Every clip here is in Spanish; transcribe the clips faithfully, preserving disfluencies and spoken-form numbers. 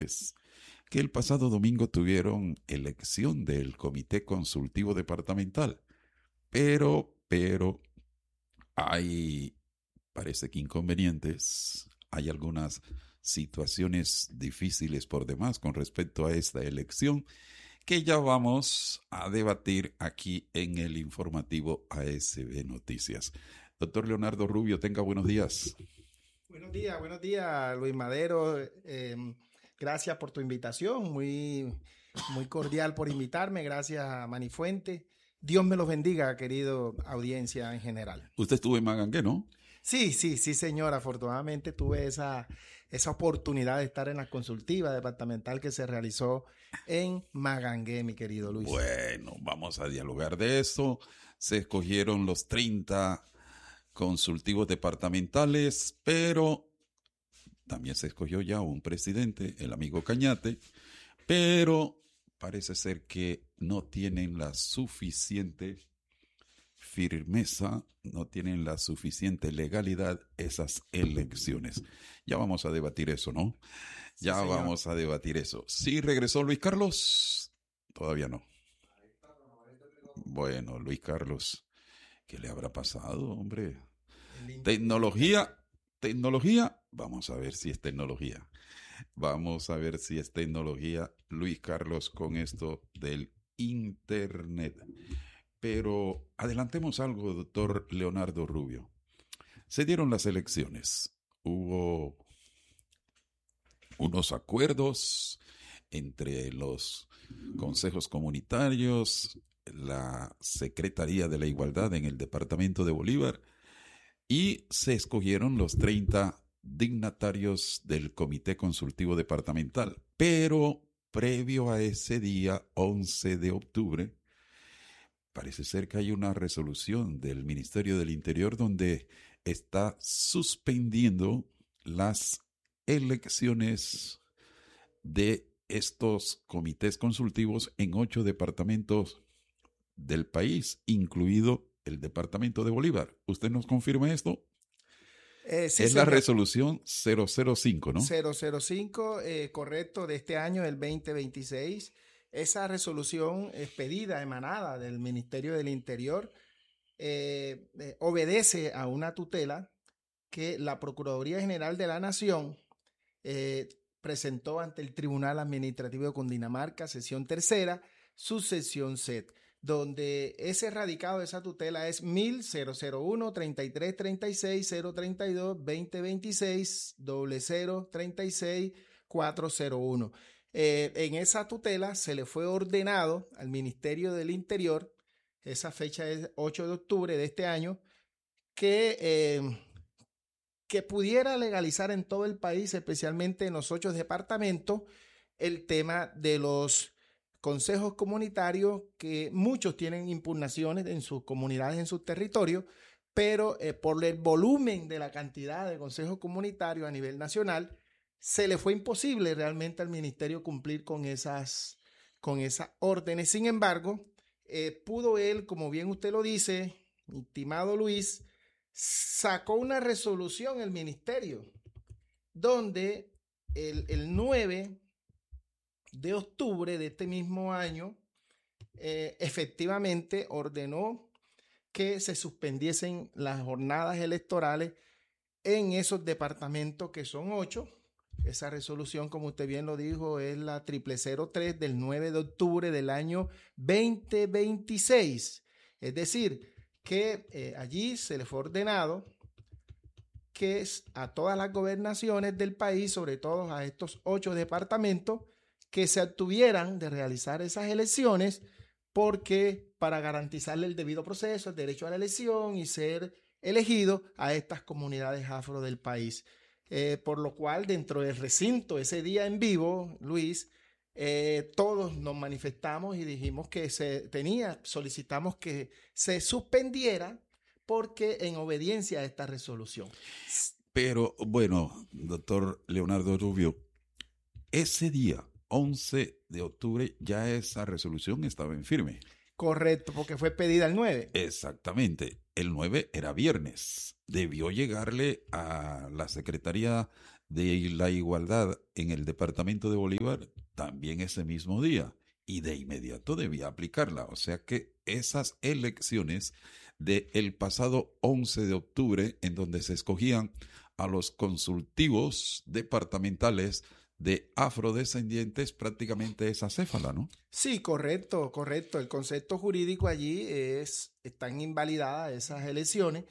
inconvenientes, que el pasado domingo tuvieron elección del Comité Consultivo Departamental. Pero, pero, hay, parece que inconvenientes, hay algunas situaciones difíciles por demás con respecto a esta elección que ya vamos a debatir aquí en el informativo A S B Noticias. Doctor Leonardo Rubio, tenga buenos días. Buenos días, buenos días, Luis Madero. Eh, gracias por tu invitación, muy, muy cordial por invitarme. Gracias a Manifuente. Dios me los bendiga, querido audiencia en general. Usted estuvo en Magangué, ¿no? Sí, sí, sí, señor. Afortunadamente tuve esa, esa oportunidad de estar en la consultiva departamental que se realizó en Magangué, mi querido Luis. Bueno, vamos a dialogar de eso. Se escogieron los treinta consultivos departamentales, pero también se escogió ya un presidente, el amigo Cañate, pero parece ser que no tienen la suficiente firmeza, no tienen la suficiente legalidad esas elecciones. Ya vamos a debatir eso, ¿no? Ya sí, vamos a debatir eso. ¿Sí regresó Luis Carlos? Todavía no. Bueno, Luis Carlos, ¿qué le habrá pasado, hombre? Tecnología, tecnología, vamos a ver si es tecnología. Vamos a ver si es tecnología, Luis Carlos, con esto del internet. Pero adelantemos algo, doctor Leonardo Rubio. Se dieron las elecciones, hubo unos acuerdos entre los consejos comunitarios, la Secretaría de la Igualdad en el departamento de Bolívar, y se escogieron los treinta dignatarios del Comité Consultivo Departamental. Pero previo a ese día, once de octubre, parece ser que hay una resolución del Ministerio del Interior donde está suspendiendo las elecciones de estos comités consultivos en ocho departamentos del país, incluido el departamento de Bolívar. ¿Usted nos confirma esto? Eh, sí, es señor. La resolución cero cero cinco, ¿no? cero cero cinco, eh, correcto, de este año, el veinte veintiséis. Esa resolución expedida, emanada del Ministerio del Interior, eh, eh, obedece a una tutela que la Procuraduría General de la Nación eh, presentó ante el Tribunal Administrativo de Cundinamarca, sesión tercera, subsección C E T, donde ese radicado de esa tutela es mil uno treinta y tres treinta y seis cero treinta y dos veinte veintiséis cero treinta y seis cuatrocientos uno. Eh, en esa tutela se le fue ordenado al Ministerio del Interior, esa fecha es ocho de octubre de este año, que, eh, que pudiera legalizar en todo el país, especialmente en los ocho departamentos, el tema de los consejos comunitarios, que muchos tienen impugnaciones en sus comunidades, en sus territorios, pero eh, por el volumen de la cantidad de consejos comunitarios a nivel nacional, se le fue imposible realmente al ministerio cumplir con esas, con esas órdenes. Sin embargo, eh, pudo él, como bien usted lo dice, mi estimado Luis, sacó una resolución el ministerio, donde el, el nueve de octubre de este mismo año, eh, efectivamente ordenó que se suspendiesen las jornadas electorales en esos departamentos, que son ocho. Esa resolución, como usted bien lo dijo, es la triple cero tres del nueve de octubre del año veinte veintiséis. Es decir, que eh, allí se le fue ordenado que a todas las gobernaciones del país, sobre todo a estos ocho departamentos, que se abstuvieran de realizar esas elecciones, porque para garantizarle el debido proceso, el derecho a la elección y ser elegido a estas comunidades afro del país. Eh, por lo cual, dentro del recinto, ese día en vivo, Luis, eh, todos nos manifestamos y dijimos que se tenía, solicitamos que se suspendiera porque en obediencia a esta resolución. Pero bueno, doctor Leonardo Rubio, ese día, once de octubre, ya esa resolución estaba en firme. Correcto, porque fue pedida el nueve. Exactamente. El nueve era viernes. Debió llegarle a la Secretaría de la igualdad en el departamento de Bolívar también ese mismo día y de inmediato debía aplicarla. O sea que esas elecciones del pasado once de octubre, en donde se escogían a los consultivos departamentales de afrodescendientes, prácticamente es acéfala, ¿no? Sí, correcto, correcto. El concepto jurídico allí es, están invalidadas esas elecciones.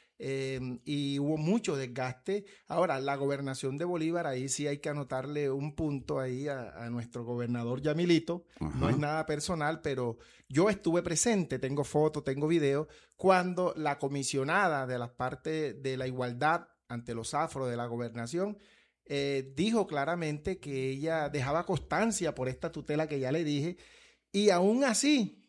Eh, y hubo mucho desgaste. Ahora, la gobernación de Bolívar, ahí sí hay que anotarle un punto ahí a, a nuestro gobernador Yamilito. Ajá. No es nada personal, pero yo estuve presente, tengo fotos, tengo videos, cuando la comisionada de las partes de la igualdad ante los afro de la gobernación eh, dijo claramente que ella dejaba constancia por esta tutela que ya le dije, y aún así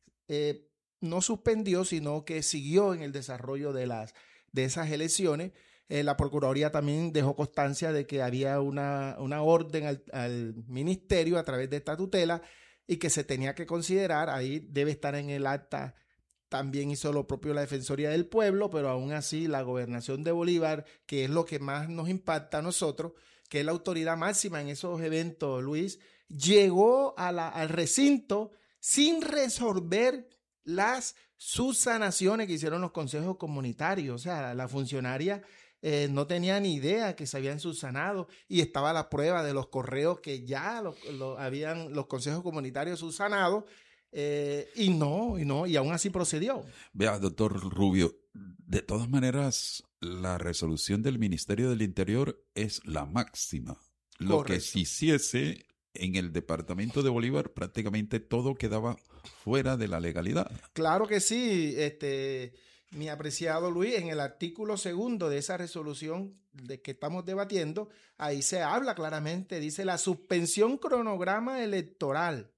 eh, no suspendió, sino que siguió en el desarrollo de, las, de esas elecciones. Eh, la Procuraduría también dejó constancia de que había una, una orden al, al ministerio a través de esta tutela y que se tenía que considerar, ahí debe estar en el acta, también hizo lo propio la Defensoría del Pueblo, pero aún así la Gobernación de Bolívar, que es lo que más nos impacta a nosotros, que es la autoridad máxima en esos eventos, Luis, llegó a la, al recinto sin resolver las subsanaciones que hicieron los consejos comunitarios. O sea, la funcionaria eh, no tenía ni idea que se habían subsanado y estaba la prueba de los correos que ya lo, lo, habían los consejos comunitarios subsanado eh, y no, y no, y aún así procedió. Vea, doctor Rubio, de todas maneras, la resolución del Ministerio del Interior es la máxima. Lo Correcto. Que se hiciese en el departamento de Bolívar, prácticamente todo quedaba fuera de la legalidad. Claro que sí, este, mi apreciado Luis, en el artículo segundo de esa resolución de que estamos debatiendo, ahí se habla claramente, dice la suspensión cronograma electoral,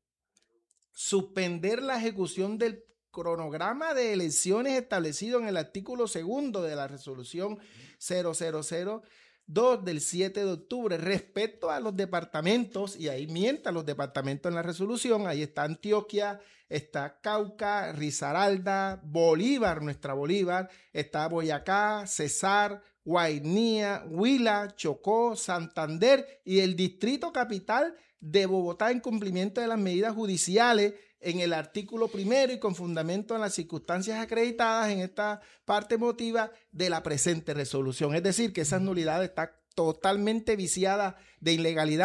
suspender la ejecución del cronograma de elecciones establecido en el artículo segundo de la resolución cero cero cero dos del siete de octubre respecto a los departamentos, y ahí mientan los departamentos en la resolución, ahí está Antioquia, está Cauca, Risaralda, Bolívar, nuestra Bolívar, está Boyacá, Cesar, Guainía, Huila, Chocó, Santander y el Distrito Capital de Bogotá en cumplimiento de las medidas judiciales en el artículo primero y con fundamento en las circunstancias acreditadas en esta parte motiva de la presente resolución. Es decir, que esa nulidad está totalmente viciada de ilegalidad.